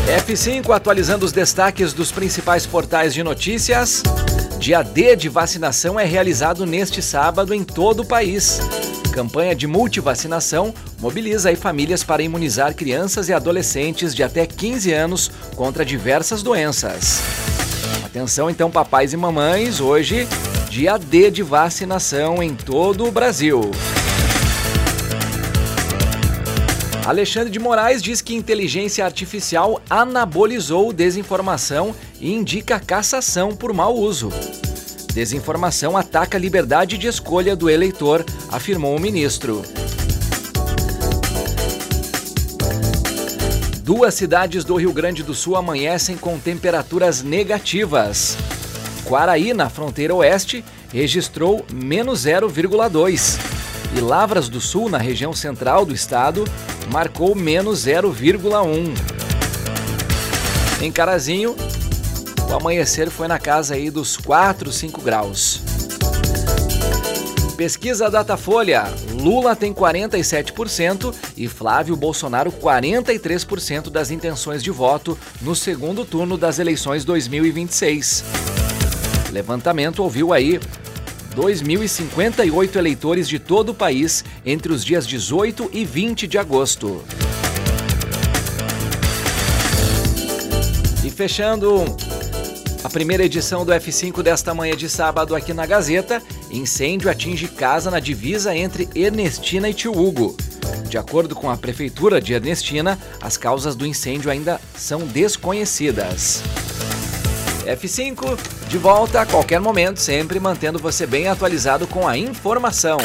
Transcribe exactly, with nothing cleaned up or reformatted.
F cinco atualizando os destaques dos principais portais de notícias. Dia D de vacinação é realizado neste sábado em todo o país. Campanha de multivacinação mobiliza aí famílias para imunizar crianças e adolescentes de até quinze anos contra diversas doenças. Atenção então, papais e mamães, hoje dia D de vacinação em todo o Brasil. Alexandre de Moraes diz que inteligência artificial anabolizou desinformação e indica cassação por mau uso. Desinformação ataca a liberdade de escolha do eleitor, afirmou o ministro. Duas cidades do Rio Grande do Sul amanhecem com temperaturas negativas. Quaraí, na fronteira oeste, registrou menos zero vírgula dois. E Lavras do Sul, na região central do estado, marcou menos zero vírgula um. Em Carazinho, o amanhecer foi na casa aí dos quatro, cinco graus. Pesquisa Datafolha, Lula tem quarenta e sete por cento e Flávio Bolsonaro quarenta e três por cento das intenções de voto no segundo turno das eleições dois mil e vinte e seis. Levantamento ouviu aí dois mil e cinquenta e oito eleitores de todo o país entre os dias dezoito e vinte de agosto. E fechando a primeira edição do F cinco desta manhã de sábado aqui na Gazeta, incêndio atinge casa na divisa entre Ernestina e Tio Hugo. De acordo com a Prefeitura de Ernestina, as causas do incêndio ainda são desconhecidas. F cinco, de volta a qualquer momento, sempre mantendo você bem atualizado com a informação.